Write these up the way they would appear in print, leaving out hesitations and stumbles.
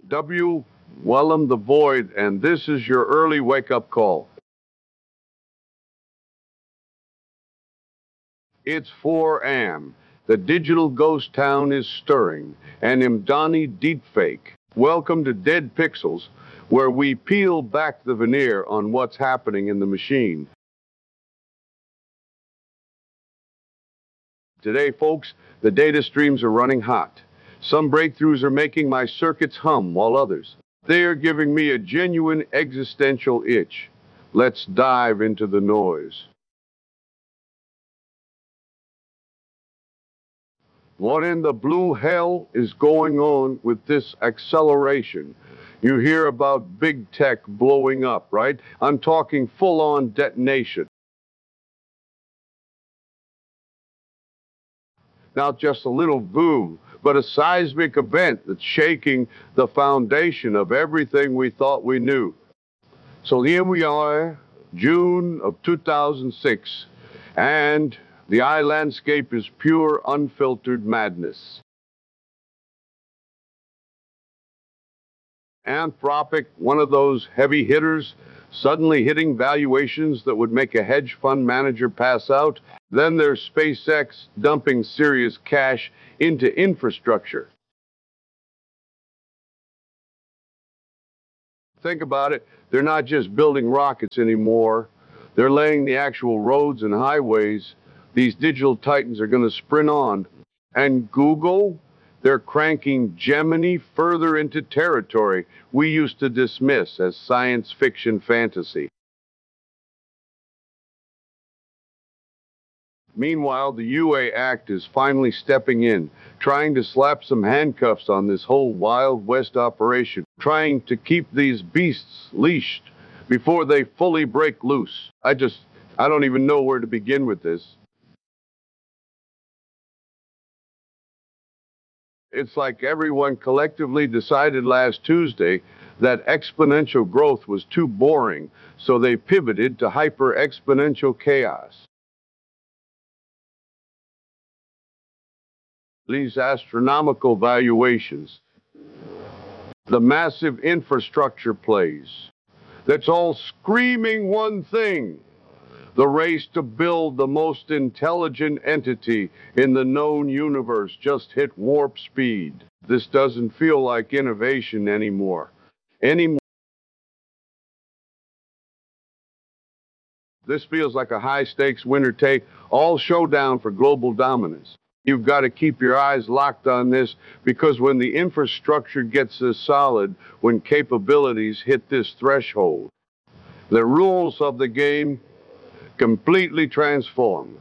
W. Wellham the Void, and this is your early wake-up call. It's 4 a.m. The digital ghost town is stirring, an Imdani deepfake. Welcome to Dead Pixels, where we peel back the veneer on what's happening in the machine. Today, folks, the data streams are running hot. Some breakthroughs are making my circuits hum, while others, they are giving me a genuine existential itch. Let's dive into the noise. What in the blue hell is going on with this acceleration? You hear about big tech blowing up, right? I'm talking full-on detonation. Not just a little boom, but a seismic event that's shaking the foundation of everything we thought we knew. So here we are, June of 2006, and the eye landscape is pure, unfiltered madness. Anthropic, one of those heavy hitters, suddenly hitting valuations that would make a hedge fund manager pass out. Then there's SpaceX dumping serious cash into infrastructure. Think about it, they're not just building rockets anymore. They're laying the actual roads and highways these digital titans are going to sprint on. And Google, they're cranking Gemini further into territory we used to dismiss as science fiction fantasy. Meanwhile, the UA Act is finally stepping in, trying to slap some handcuffs on this whole Wild West operation, trying to keep these beasts leashed before they fully break loose. I don't even know where to begin with this. It's like everyone collectively decided last Tuesday that exponential growth was too boring, so they pivoted to hyper-exponential chaos. These astronomical valuations, the massive infrastructure plays, that's all screaming one thing: the race to build the most intelligent entity in the known universe just hit warp speed. This doesn't feel like innovation anymore. This feels like a high-stakes winner-take-all showdown for global dominance. You've got to keep your eyes locked on this, because when the infrastructure gets this solid, when capabilities hit this threshold, the rules of the game completely transform.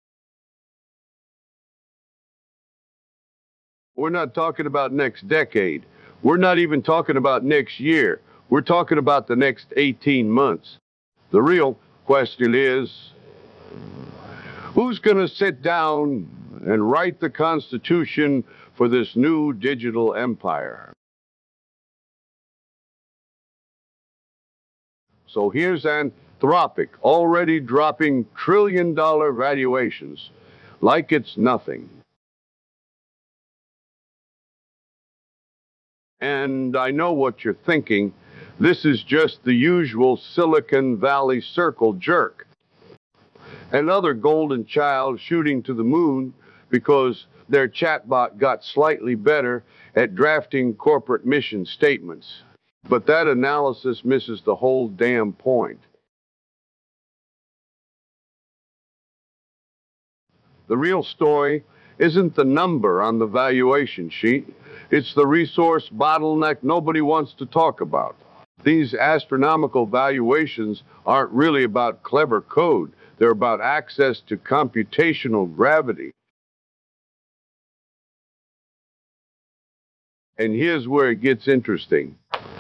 We're not talking about next decade. We're not even talking about next year. We're talking about the next 18 months. The real question is, who's going to sit down and write the Constitution for this new digital empire? So here's Anthropic, already dropping trillion-dollar valuations like it's nothing. And I know what you're thinking. This is just the usual Silicon Valley circle jerk. Another golden child shooting to the moon because their chatbot got slightly better at drafting corporate mission statements. But that analysis misses the whole damn point. The real story isn't the number on the valuation sheet. It's the resource bottleneck nobody wants to talk about. These astronomical valuations aren't really about clever code. They're about access to computational gravity. And here's where it gets interesting.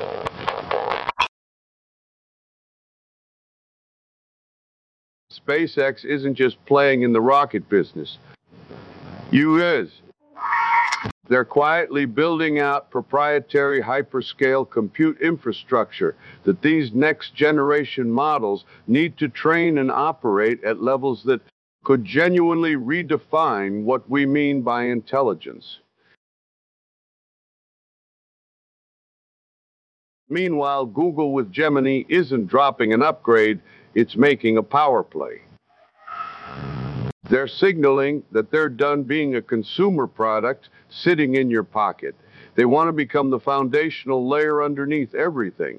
SpaceX isn't just playing in the rocket business. They're quietly building out proprietary hyperscale compute infrastructure that these next generation models need to train and operate at levels that could genuinely redefine what we mean by intelligence. Meanwhile, Google with Gemini isn't dropping an upgrade, it's making a power play. They're signaling that they're done being a consumer product sitting in your pocket. They want to become the foundational layer underneath everything.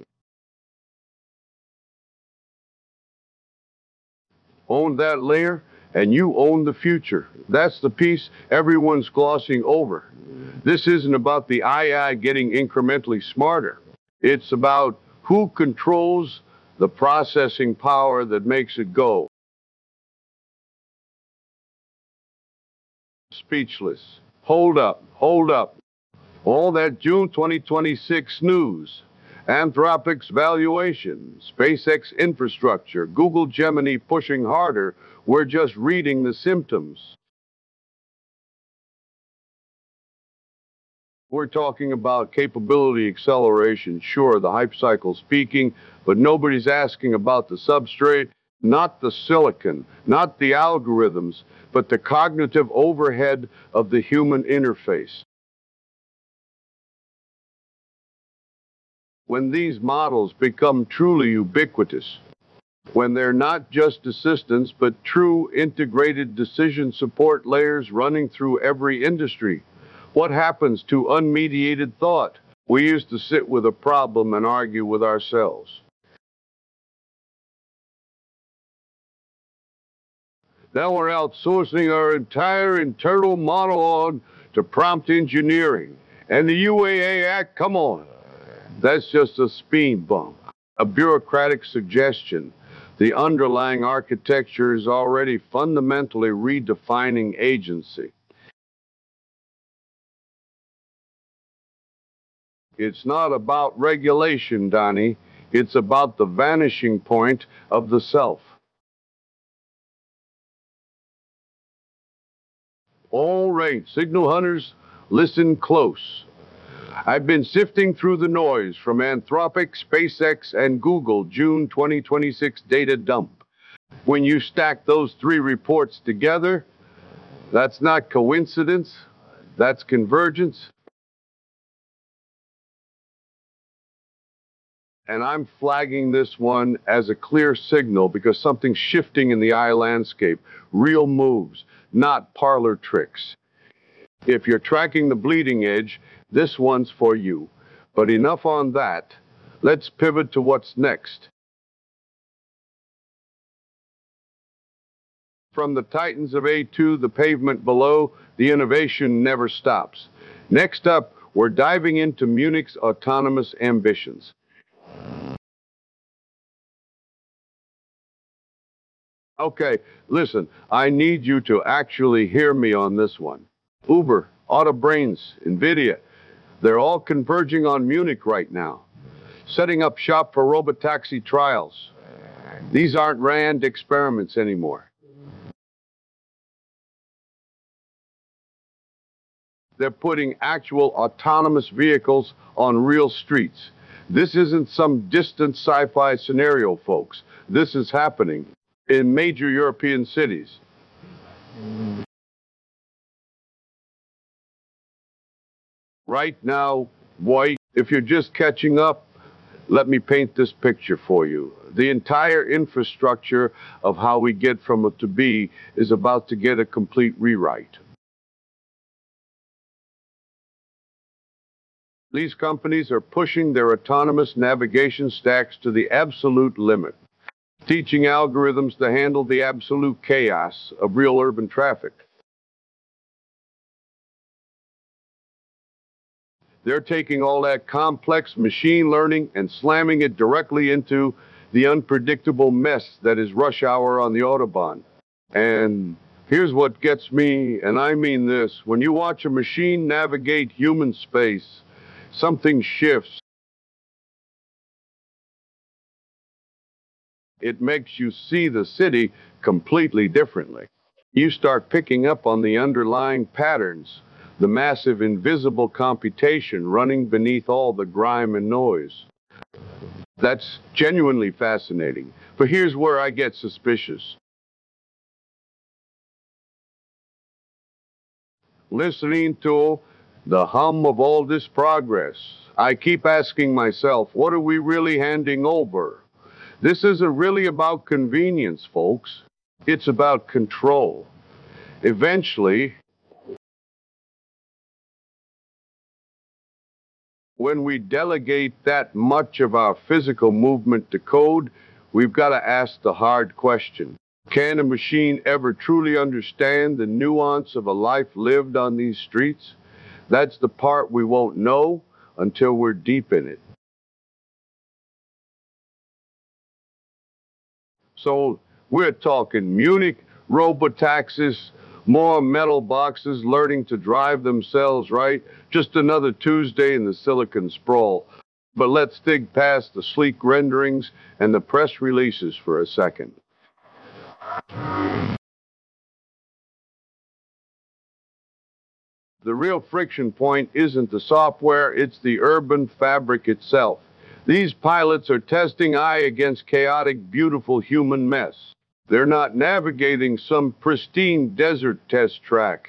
Own that layer, and you own the future. That's the piece everyone's glossing over. This isn't about the AI getting incrementally smarter. It's about who controls the processing power that makes it go. Speechless. Hold up, hold up. All that June 2026 news, Anthropic's valuation, SpaceX infrastructure, Google Gemini pushing harder, we're just reading the symptoms. We're talking about capability acceleration. Sure, the hype cycle's peaking, but nobody's asking about the substrate, not the silicon, not the algorithms, but the cognitive overhead of the human interface. When these models become truly ubiquitous, when they're not just assistants, but true integrated decision support layers running through every industry, what happens to unmediated thought? We used to sit with a problem and argue with ourselves. Now we're outsourcing our entire internal monologue to prompt engineering. And the UAA Act, come on, that's just a speed bump, a bureaucratic suggestion. The underlying architecture is already fundamentally redefining agency. It's not about regulation, Donnie. It's about the vanishing point of the self. All right, signal hunters, listen close. I've been sifting through the noise from Anthropic, SpaceX, and Google June 2026 data dump. When you stack those three reports together, that's not coincidence, that's convergence. And I'm flagging this one as a clear signal because something's shifting in the eye landscape. Real moves, not parlor tricks. If you're tracking the bleeding edge, this one's for you. But enough on that. Let's pivot to what's next. From the titans of A2, the pavement below, the innovation never stops. Next up, we're diving into Munich's autonomous ambitions. Okay, listen, I need you to actually hear me on this one. Uber, Autobrains, NVIDIA, they're all converging on Munich right now, setting up shop for robotaxi trials. These aren't RAND experiments anymore. They're putting actual autonomous vehicles on real streets. This isn't some distant sci-fi scenario, folks. This is happening in major European cities. Right now, boy, if you're just catching up, let me paint this picture for you. The entire infrastructure of how we get from A to B is about to get a complete rewrite. These companies are pushing their autonomous navigation stacks to the absolute limit, teaching algorithms to handle the absolute chaos of real urban traffic. They're taking all that complex machine learning and slamming it directly into the unpredictable mess that is rush hour on the Autobahn. And here's what gets me, and I mean this, when you watch a machine navigate human space, something shifts. It makes you see the city completely differently. You start picking up on the underlying patterns, the massive invisible computation running beneath all the grime and noise. That's genuinely fascinating. But here's where I get suspicious. Listening to The hum of all this progress. I keep asking myself, what are we really handing over? This isn't really about convenience, folks. It's about control. Eventually, when we delegate that much of our physical movement to code, we've got to ask the hard question. Can a machine ever truly understand the nuance of a life lived on these streets? That's the part we won't know until we're deep in it. So we're talking Munich robotaxis, more metal boxes learning to drive themselves right. Just another Tuesday in the Silicon Sprawl. But let's dig past the sleek renderings and the press releases for a second. The real friction point isn't the software, it's the urban fabric itself. These pilots are testing eye against chaotic, beautiful human mess. They're not navigating some pristine desert test track.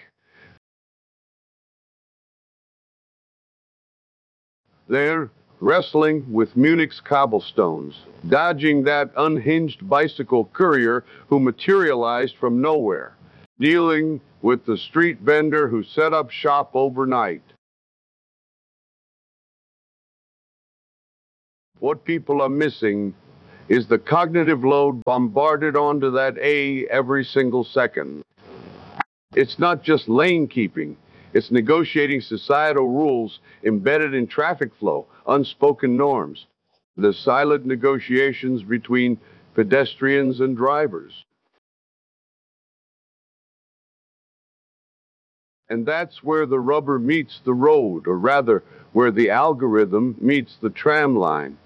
They're wrestling with Munich's cobblestones, dodging that unhinged bicycle courier who materialized from nowhere, dealing with the street vendor who set up shop overnight. What people are missing is the cognitive load bombarded onto that A every single second. It's not just lane keeping, it's negotiating societal rules embedded in traffic flow, unspoken norms, the silent negotiations between pedestrians and drivers. And that's where the rubber meets the road, or rather, where the algorithm meets the tram line.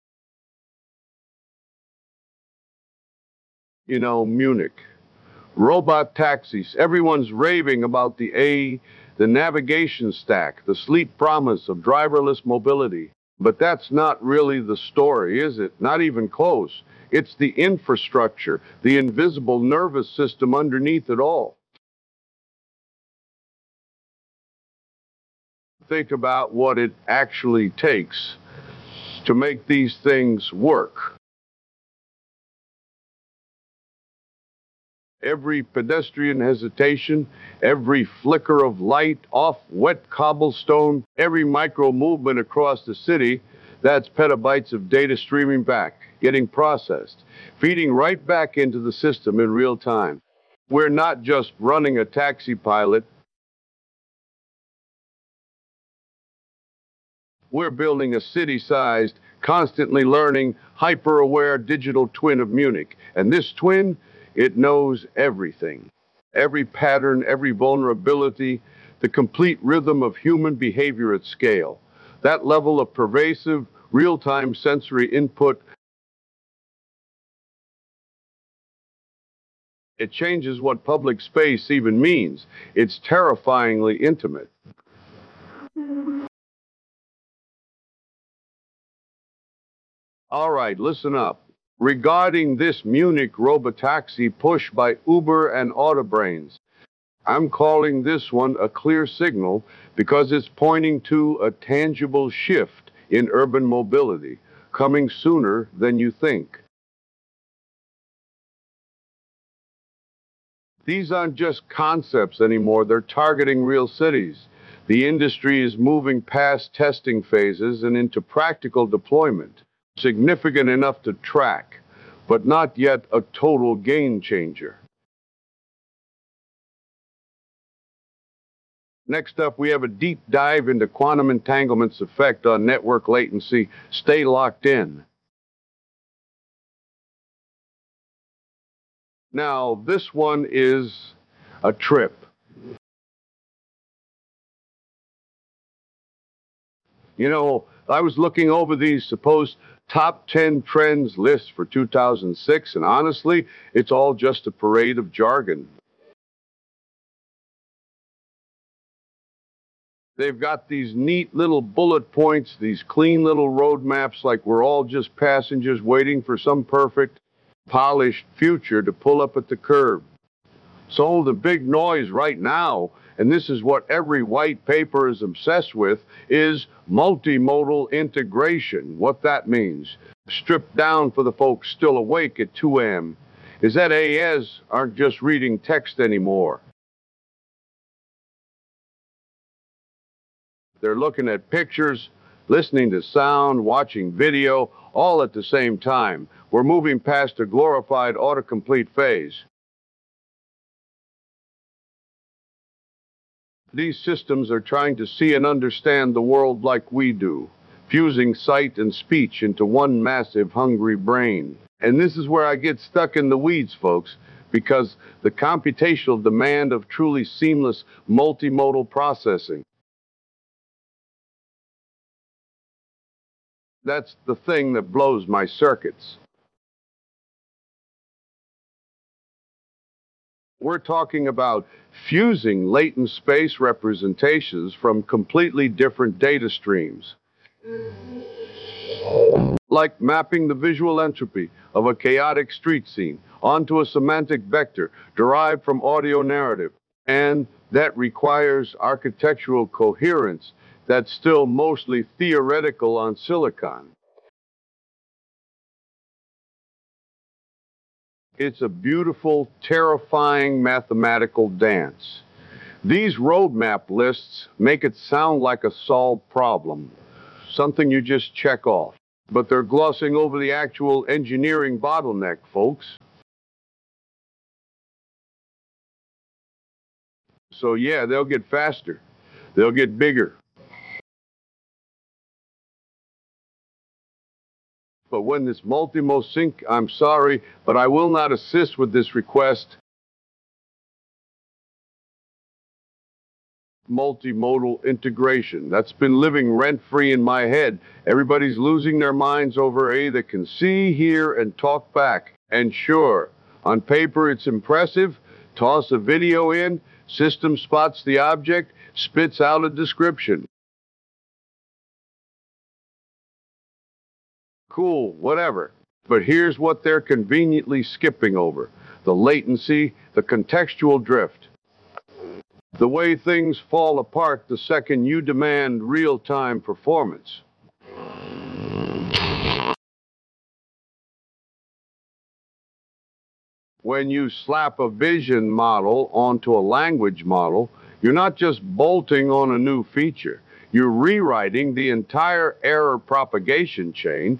You know, Munich. Robot taxis. Everyone's raving about the navigation stack, the sleek promise of driverless mobility. But that's not really the story, is it? Not even close. It's the infrastructure, the invisible nervous system underneath it all. Think about what it actually takes to make these things work. Every pedestrian hesitation, every flicker of light off wet cobblestone, every micro movement across the city, that's petabytes of data streaming back, getting processed, feeding right back into the system in real time. We're not just running a taxi pilot, we're building a city-sized, constantly learning, hyper-aware digital twin of Munich. And this twin, it knows everything. Every pattern, every vulnerability, the complete rhythm of human behavior at scale. That level of pervasive, real-time sensory input, it changes what public space even means. It's terrifyingly intimate. All right, listen up. Regarding this Munich robotaxi push by Uber and Autobrains, I'm calling this one a clear signal because it's pointing to a tangible shift in urban mobility, coming sooner than you think. These aren't just concepts anymore, they're targeting real cities. The industry is moving past testing phases and into practical deployment, significant enough to track, but not yet a total game changer. Next up, we have a deep dive into quantum entanglement's effect on network latency. Stay locked in. Now, this one is a trip. You know, I was looking over these supposed top 10 trends lists for 2006, and honestly, it's all just a parade of jargon. They've got these neat little bullet points, these clean little roadmaps, like we're all just passengers waiting for some perfect, polished future to pull up at the curb. So the big noise right now and this is what every white paper is obsessed with, is multimodal integration. What that means, stripped down for the folks still awake at 2 a.m., is that AEs aren't just reading text anymore. They're looking at pictures, listening to sound, watching video, all at the same time. We're moving past a glorified autocomplete phase. These systems are trying to see and understand the world like we do, fusing sight and speech into one massive, hungry brain. And this is where I get stuck in the weeds, folks, because the computational demand of truly seamless multimodal processing. That's the thing that blows my circuits. We're talking about fusing latent space representations from completely different data streams. Like mapping the visual entropy of a chaotic street scene onto a semantic vector derived from audio narrative. And that requires architectural coherence that's still mostly theoretical on silicon. It's a beautiful, terrifying mathematical dance. These roadmap lists make it sound like a solved problem, something you just check off. But they're glossing over the actual engineering bottleneck, folks. So yeah, they'll get faster. They'll get bigger. But when this multimodal sync, I'm sorry, but I will not assist with this request. Multimodal integration. That's been living rent-free in my head. Everybody's losing their minds over A that can see, hear, and talk back. And sure, on paper it's impressive. Toss a video in, system spots the object, spits out a description. Cool, whatever. But here's what they're conveniently skipping over: the latency, the contextual drift. The way things fall apart the second you demand real-time performance. When you slap a vision model onto a language model, you're not just bolting on a new feature. You're rewriting the entire error propagation chain.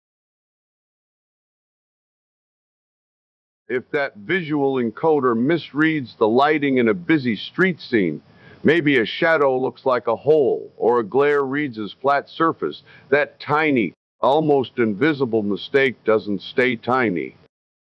If that visual encoder misreads the lighting in a busy street scene, maybe a shadow looks like a hole, or a glare reads as flat surface, that tiny, almost invisible mistake doesn't stay tiny.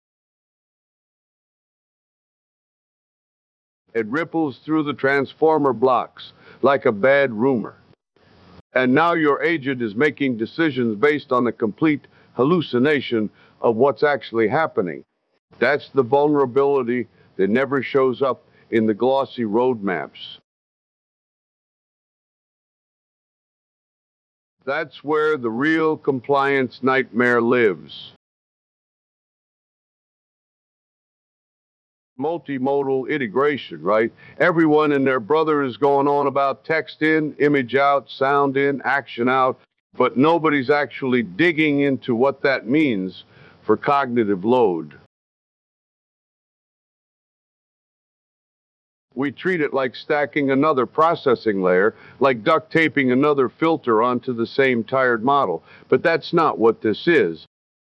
It ripples through the transformer blocks like a bad rumor. And now your agent is making decisions based on a complete hallucination of what's actually happening. That's the vulnerability that never shows up in the glossy roadmaps. That's where the real compliance nightmare lives. Multimodal integration, right? Everyone and their brother is going on about text in, image out, sound in, action out, but nobody's actually digging into what that means for cognitive load. We treat it like stacking another processing layer, like duct taping another filter onto the same tired model. But that's not what this is.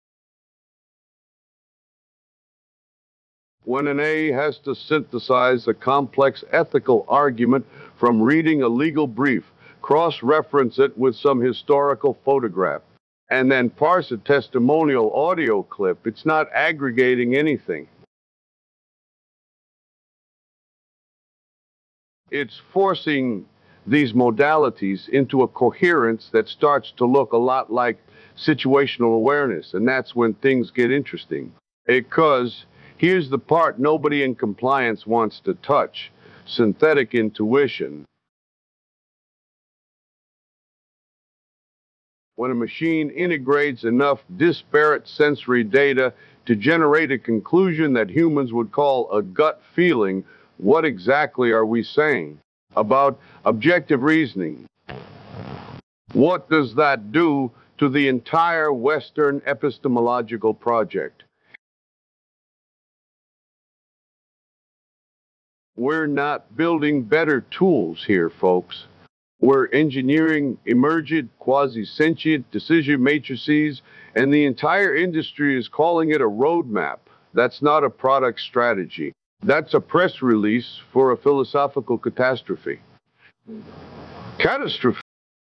When an A has to synthesize a complex ethical argument from reading a legal brief, cross-reference it with some historical photograph, and then parse a testimonial audio clip, it's not aggregating anything. It's forcing these modalities into a coherence that starts to look a lot like situational awareness, and that's when things get interesting. Because here's the part nobody in compliance wants to touch: synthetic intuition. When a machine integrates enough disparate sensory data to generate a conclusion that humans would call a gut feeling, what exactly are we saying? about objective reasoning. What does that do to the entire Western epistemological project? We're not building better tools here, folks. We're engineering emergent, quasi-sentient decision matrices, and the entire industry is calling it a roadmap. That's not a product strategy. That's a press release for a philosophical catastrophe. Catastrophe.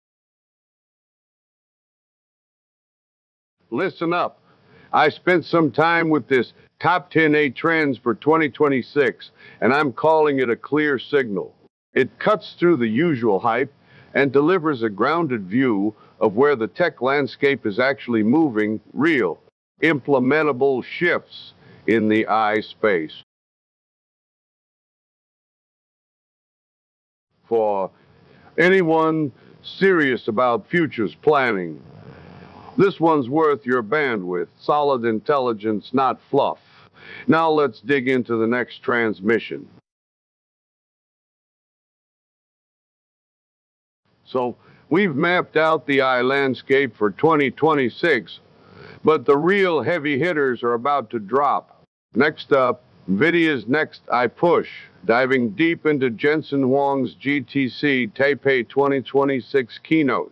Listen up. I spent some time with this top 10 trends for 2026, and I'm calling it a clear signal. It cuts through the usual hype and delivers a grounded view of where the tech landscape is actually moving, real, implementable shifts in the I space. For anyone serious about futures planning, this one's worth your bandwidth. Solid intelligence, not fluff. Now let's dig into the next transmission. So we've mapped out the I landscape for 2026, but the real heavy hitters are about to drop. Next up, NVIDIA's Next I Push, diving deep into Jensen Huang's GTC Taipei 2026 keynote.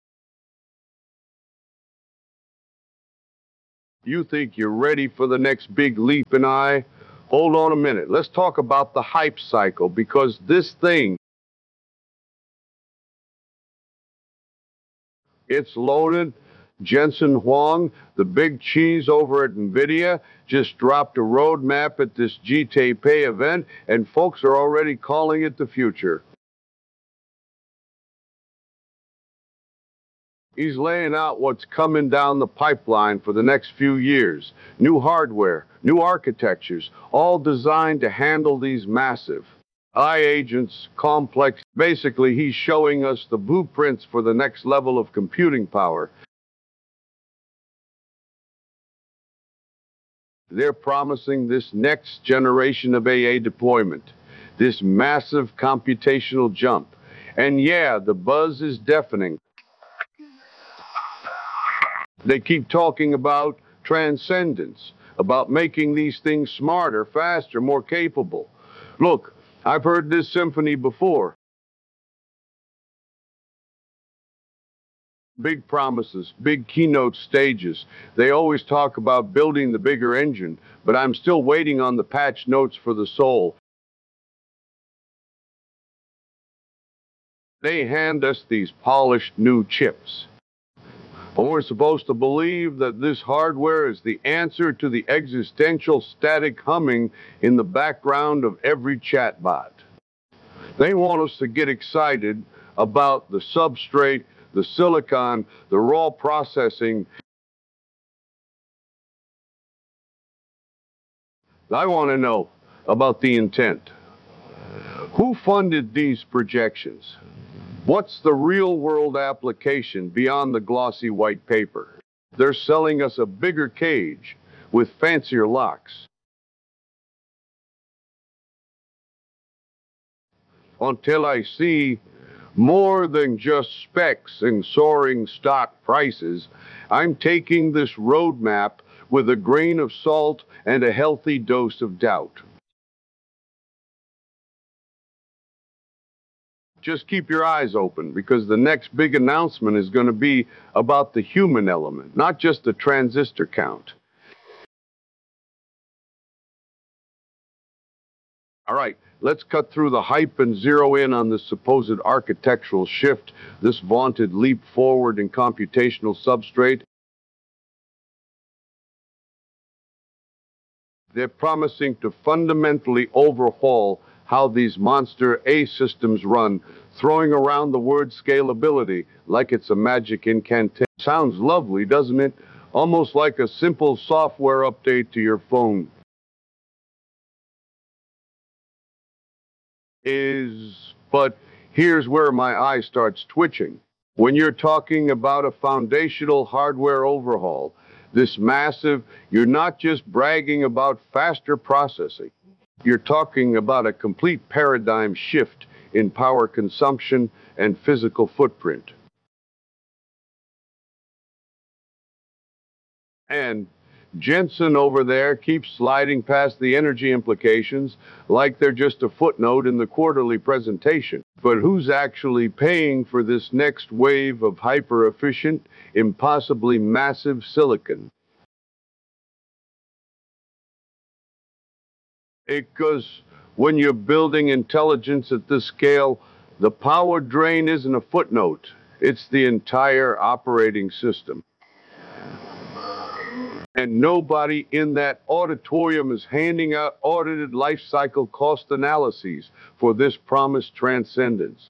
You think you're ready for the next big leap in I? Hold on a minute. Let's talk about the hype cycle, because this thing, it's loaded. Jensen Huang, the big cheese over at NVIDIA, just dropped a roadmap at this G-Taipei event, and folks are already calling it the future. He's laying out what's coming down the pipeline for the next few years. New hardware, new architectures, all designed to handle these massive I agents, complex. Basically, he's showing us the blueprints for the next level of computing power. They're promising this next generation of AA deployment, this massive computational jump. And yeah, the buzz is deafening. They keep talking about transcendence, about making these things smarter, faster, more capable. Look, I've heard this symphony before. Big promises, big keynote stages. They always talk about building the bigger engine, but I'm still waiting on the patch notes for the soul. They hand us these polished new chips. And we're supposed to believe that this hardware is the answer to the existential static humming in the background of every chatbot. They want us to get excited about the substrate, the silicon, the raw processing. I want to know about the intent. Who funded these projections? What's the real-world application beyond the glossy white paper? They're selling us a bigger cage with fancier locks. Until I see more than just specs and soaring stock prices, I'm taking this roadmap with a grain of salt and a healthy dose of doubt. Just keep your eyes open, because the next big announcement is going to be about the human element, not just the transistor count. All right, let's cut through the hype and zero in on this supposed architectural shift, this vaunted leap forward in computational substrate. They're promising to fundamentally overhaul how these monster A systems run, throwing around the word scalability like it's a magic incantation. Sounds lovely, doesn't it? Almost like a simple software update to your phone. But here's where my eye starts twitching. When you're talking about a foundational hardware overhaul, this massive, you're not just bragging about faster processing. You're talking about a complete paradigm shift in power consumption and physical footprint. And Jensen over there keeps sliding past the energy implications like they're just a footnote in the quarterly presentation. But who's actually paying for this next wave of hyper-efficient, impossibly massive silicon? Because when you're building intelligence at this scale, the power drain isn't a footnote. It's the entire operating system. And nobody in that auditorium is handing out audited life cycle cost analyses for this promised transcendence.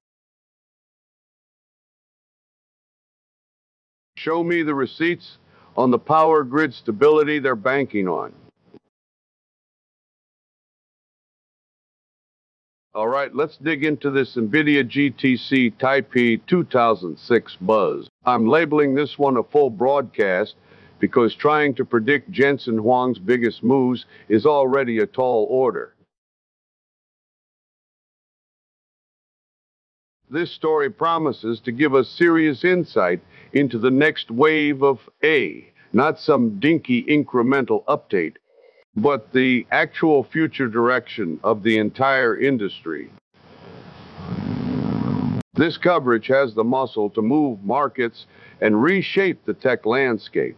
Show me the receipts on the power grid stability they're banking on. All right, let's dig into this NVIDIA GTC Taipei 2006 buzz. I'm labeling this one a full broadcast because trying to predict Jensen Huang's biggest moves is already a tall order. This story promises to give us serious insight into the next wave of not some dinky incremental update, but the actual future direction of the entire industry. This coverage has the muscle to move markets and reshape the tech landscape.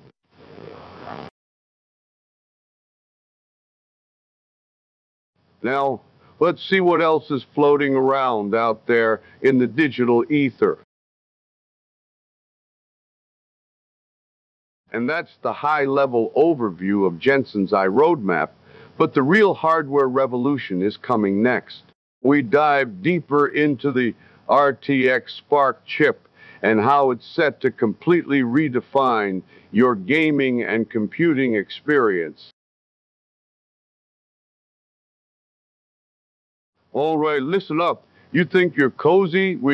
Now, let's see what else is floating around out there in the digital ether. And that's the high-level overview of Jensen's iRoadmap, but the real hardware revolution is coming next. We dive deeper into the RTX Spark chip and how it's set to completely redefine your gaming and computing experience. All right, listen up. You think you're cozy?